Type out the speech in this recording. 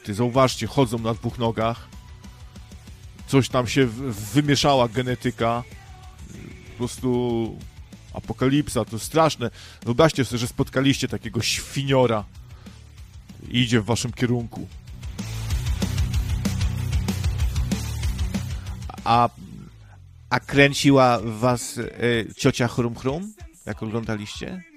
mutanty, zauważcie, chodzą na dwóch nogach. Coś tam się wymieszała genetyka. Po prostu apokalipsa, to straszne. Wyobraźcie sobie, że spotkaliście takiego świniora. Idzie w waszym kierunku. A kręciła was ciocia Chrum Chrum, jak oglądaliście?